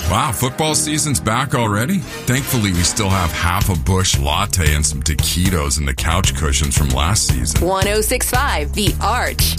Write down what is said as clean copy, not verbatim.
Wow, football season's back already? Thankfully, we still have half a Busch latte and some taquitos in the couch cushions from last season. 106.5 The Arch.